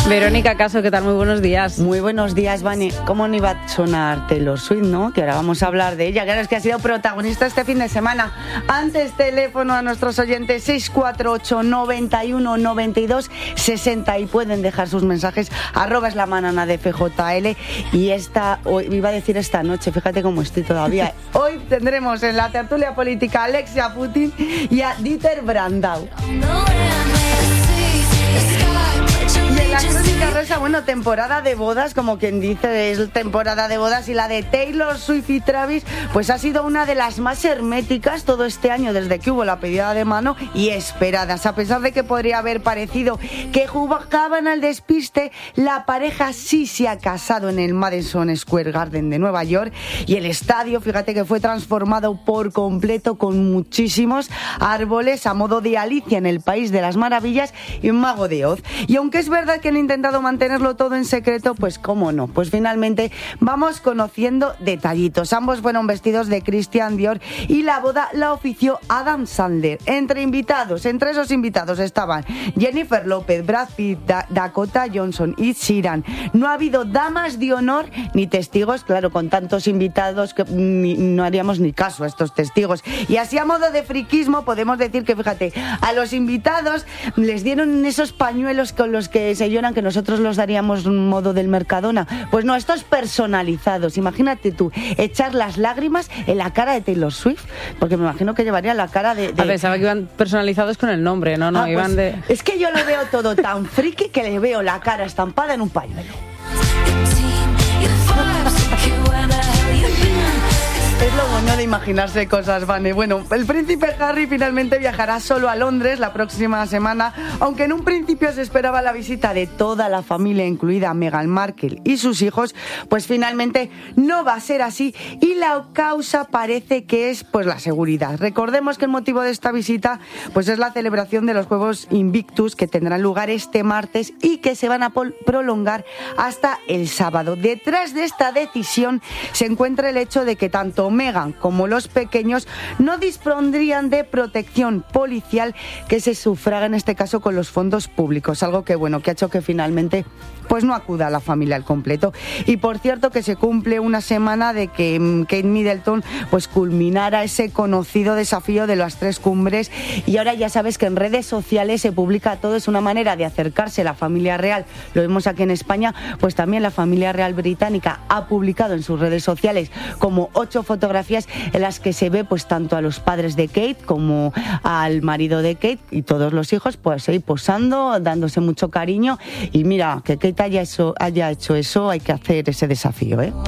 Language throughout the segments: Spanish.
Verónica Caso, ¿qué tal? Muy buenos días. Muy buenos días, Vane. ¿Cómo no iba a sonar Taylor Swift, no? Que ahora vamos a hablar de ella. Claro, es que ha sido protagonista este fin de semana. Antes, teléfono a nuestros oyentes 648 91 92 60 y pueden dejar sus mensajes. @ es la manana de FJL. Y hoy iba a decir esta noche, fíjate cómo estoy todavía. Hoy tendremos en la tertulia política a Alexia Putin y a Dieter Brandau. La crónica rosa, bueno, temporada de bodas, como quien dice, es temporada de bodas, y la de Taylor Swift y Travis, pues ha sido una de las más herméticas todo este año, desde que hubo la pedida de mano y esperadas. A pesar de que podría haber parecido que jugaban al despiste, la pareja sí se ha casado en el Madison Square Garden de Nueva York, y el estadio, fíjate que fue transformado por completo con muchísimos árboles a modo de Alicia en el País de las Maravillas y un Mago de Oz. Y aunque es verdad que han intentado mantenerlo todo en secreto, pues cómo no, pues finalmente vamos conociendo detallitos. Ambos fueron vestidos de Christian Dior y la boda la ofició Adam Sandler. Entre esos invitados estaban Jennifer López, Brad Pitt, Dakota Johnson y Sheeran. No ha habido damas de honor ni testigos, claro, con tantos invitados que no haríamos ni caso a estos testigos. Y así, a modo de friquismo, podemos decir que, fíjate, a los invitados les dieron esos pañuelos con los que se lloran, que nosotros los daríamos un modo del Mercadona. Pues no, estos personalizados. Imagínate tú, echar las lágrimas en la cara de Taylor Swift, porque me imagino que llevaría la cara de... Pensaba que iban personalizados con el nombre, no, iban pues, de... Es que yo lo veo todo tan friki que le veo la cara estampada en un pañuelo. Es lo bueno de imaginarse cosas, Vane. Bueno, el príncipe Harry finalmente viajará solo a Londres la próxima semana, aunque en un principio se esperaba la visita de toda la familia, incluida Meghan Markle y sus hijos, pues finalmente no va a ser así, y la causa parece que es pues la seguridad. Recordemos que el motivo de esta visita pues es la celebración de los Juegos Invictus, que tendrán lugar este martes y que se van a prolongar hasta el sábado. Detrás de esta decisión se encuentra el hecho de que tanto Meghan como los pequeños no dispondrían de protección policial, que se sufraga en este caso con los fondos públicos, algo que bueno, que ha hecho que finalmente pues no acuda a la familia al completo. Y por cierto, que se cumple una semana de que Kate Middleton pues culminara ese conocido desafío de las 3 cumbres, y ahora ya sabes que en redes sociales se publica todo, es una manera de acercarse a la familia real. Lo vemos aquí en España, pues también la familia real británica ha publicado en sus redes sociales como 8 fotografías en las que se ve pues tanto a los padres de Kate como al marido de Kate y todos los hijos pues ahí posando, dándose mucho cariño. Y mira, que Kate haya hecho eso, hay que hacer ese desafío, ¿eh?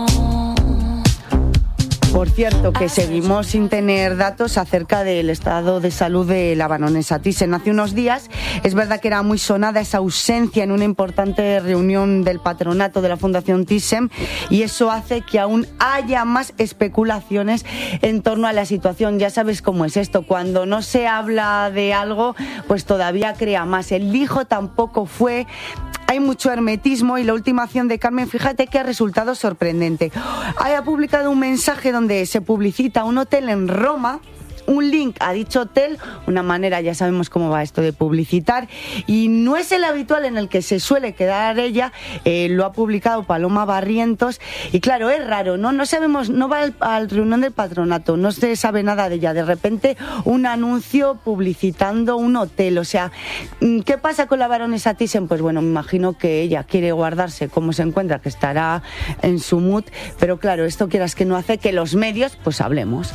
Por cierto, que seguimos sin tener datos acerca del estado de salud de la baronesa Thyssen. Hace unos días es verdad que era muy sonada esa ausencia en una importante reunión del patronato de la Fundación Thyssen, y eso hace que aún haya más especulaciones en torno a la situación. Ya sabes cómo es esto, cuando no se habla de algo, pues todavía crea más. El hijo tampoco fue... Hay mucho hermetismo, y la última acción de Carmen, fíjate que ha resultado sorprendente. Ha publicado un mensaje donde se publicita un hotel en Roma, un link a dicho hotel, una manera, ya sabemos cómo va esto de publicitar, y no es el habitual en el que se suele quedar ella. Lo ha publicado Paloma Barrientos, y claro, es raro, no sabemos, no va al reunión del patronato, no se sabe nada de ella, de repente un anuncio publicitando un hotel. O sea, ¿qué pasa con la baronesa Thyssen? Pues bueno, me imagino que ella quiere guardarse cómo se encuentra, que estará en su mood, pero claro, esto quieras que no hace que los medios pues hablemos.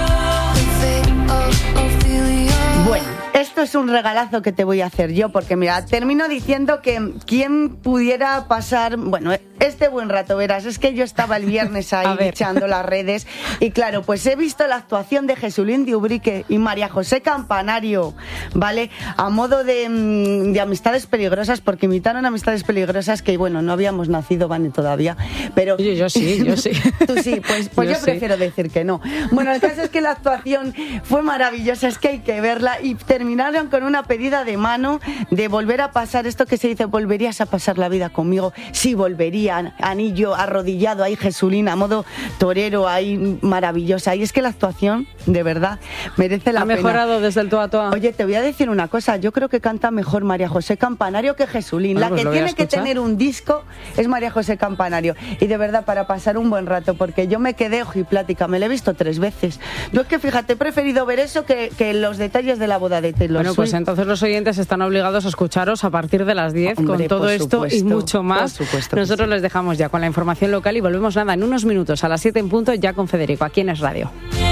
Bueno, esto es un regalazo que te voy a hacer yo, porque mira, termino diciendo que quién pudiera pasar, bueno, este buen rato, verás, es que yo estaba el viernes ahí echando las redes, y claro, pues he visto la actuación de Jesulín de Ubrique y María José Campanario, ¿vale? A modo de Amistades Peligrosas, porque imitaron Amistades Peligrosas, que bueno, no habíamos nacido, Vane, todavía, pero... Yo sí. Tú sí, pues yo prefiero decir que no. Bueno, el caso es que la actuación fue maravillosa, es que hay que verla, y terminaron con una pedida de mano de volver a pasar esto que se dice, ¿volverías a pasar la vida conmigo? Sí, volvería. anillo arrodillado ahí, Jesulín, a modo torero ahí, maravillosa. Y es que la actuación, de verdad, merece la pena. Ha mejorado desde el tú a tú. Oye, te voy a decir una cosa, yo creo que canta mejor María José Campanario que Jesulín. La que tiene que tener un disco es María José Campanario. Y de verdad, para pasar un buen rato, porque yo me quedé ojiplática, me la he visto 3 veces. Yo es que, fíjate, he preferido ver eso que los detalles de la boda de Taylor Swift. Bueno, pues entonces los oyentes están obligados a escucharos a partir de las 10 con todo esto y mucho más. Nosotros les dejamos ya con la información local y volvemos en unos minutos a las 7 en punto ya con Federico, aquí en Es Radio.